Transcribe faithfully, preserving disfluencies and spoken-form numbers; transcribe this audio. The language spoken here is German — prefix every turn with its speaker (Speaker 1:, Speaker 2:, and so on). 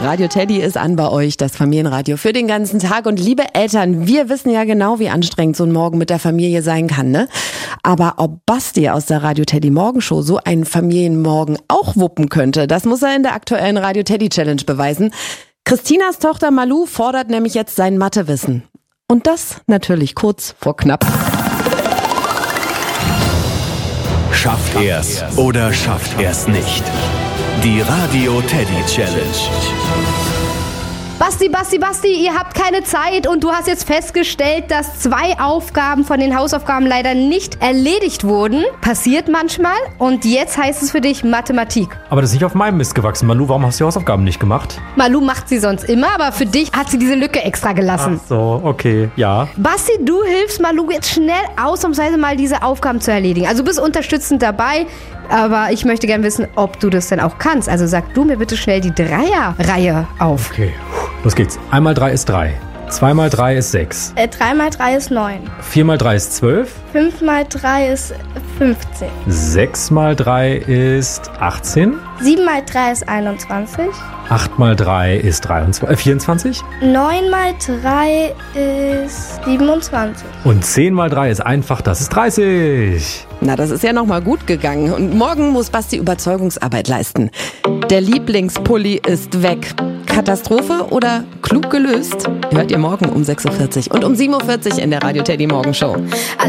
Speaker 1: Radio Teddy ist an bei euch, das Familienradio für den ganzen Tag. Und liebe Eltern, wir wissen ja genau, wie anstrengend so ein Morgen mit der Familie sein kann, ne? Aber ob Basti aus der Radio Teddy Morgenshow so einen Familienmorgen auch wuppen könnte, das muss er in der aktuellen Radio Teddy Challenge beweisen. Christinas Tochter Malou fordert nämlich jetzt sein Mathewissen. Und das natürlich kurz vor knapp.
Speaker 2: Schafft er's oder schafft er's nicht? Die Radio Teddy Challenge.
Speaker 3: Basti, Basti, Basti, ihr habt keine Zeit und du hast jetzt festgestellt, dass zwei Aufgaben von den Hausaufgaben leider nicht erledigt wurden. Passiert manchmal und jetzt heißt es für dich Mathematik.
Speaker 4: Aber das ist nicht auf meinem Mist gewachsen. Malu, warum hast du die Hausaufgaben nicht gemacht?
Speaker 3: Malu macht sie sonst immer, aber für dich hat sie diese Lücke extra gelassen.
Speaker 4: Ach so, okay, ja.
Speaker 3: Basti, du hilfst Malu jetzt schnell ausnahmsweise mal diese Aufgaben zu erledigen. Also du bist unterstützend dabei, aber ich möchte gerne wissen, ob du das denn auch kannst. Also sag du mir bitte schnell die Dreierreihe auf.
Speaker 4: Okay, los geht's. Einmal drei ist drei. Zwei mal drei ist sechs.
Speaker 5: Äh, drei mal drei ist neun.
Speaker 4: Vier mal drei ist zwölf.
Speaker 5: fünf mal drei ist fünfzehn.
Speaker 4: Sechs mal drei ist achtzehn.
Speaker 5: sieben mal drei ist einundzwanzig.
Speaker 4: Acht mal drei ist dreiundzwanzig, äh, vierundzwanzig.
Speaker 5: neun mal drei ist siebenundzwanzig.
Speaker 4: Und zehn mal drei ist einfach, das ist dreißig.
Speaker 1: Na, das ist ja nochmal gut gegangen. Und morgen muss Basti Überzeugungsarbeit leisten. Der Lieblingspulli ist weg. Katastrophe oder klug gelöst? Hört ihr morgen um sechs Uhr vierzig und um sieben Uhr vierzig in der Radio Teddy Morgenshow.